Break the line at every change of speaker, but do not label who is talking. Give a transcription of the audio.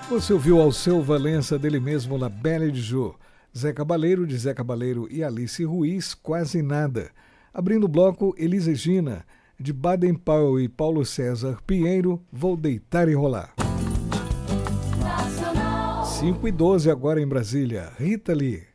Você ouviu Alceu Valença, dele mesmo, La Belle de Jour. Zé Cabaleiro, de Zé Cabaleiro e Alice Ruiz, Quase Nada. Abrindo o bloco, Elis Regina, de Baden Powell e Paulo César Pinheiro, Vou Deitar e Rolar. 5:12 agora em Brasília. Rita Lee.